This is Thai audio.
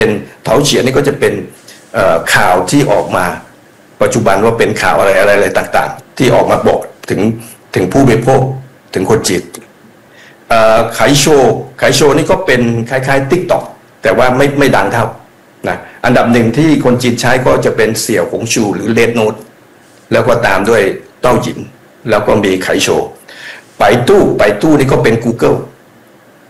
เถาเฉียนนี่ก็จะเป็นข่าวที่ออกมาปัจจุบันว่าเป็นข่าวอะไรต่างๆที่ออกมาบอกถึงผู้บริโภคถึงคนจีนไขโชว์นี่ก็เป็นคล้ายๆ TikTok แต่ว่าไม่ดังเท่านะอันดับหนึ่งที่คนจีนใช้ก็จะเป็นเสี่ยวหงชูหรือเลดโนตแล้วก็ตามด้วยเต้าหยินแล้วก็มีไขโชว์ไปตู้นี่ก็เป็น Google